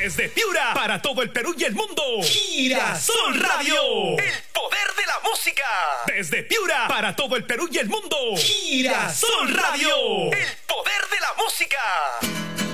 Desde Piura para todo el Perú y el mundo. Girasol Radio. El poder de la música. Desde Piura para todo el Perú y el mundo. Girasol Radio. El poder de la música.